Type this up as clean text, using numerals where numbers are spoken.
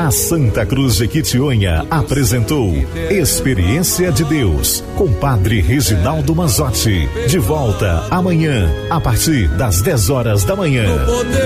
A Santa Cruz de Quitionha apresentou Experiência de Deus com Padre Reginaldo Manzotti. De volta amanhã, a partir das 10 horas da manhã.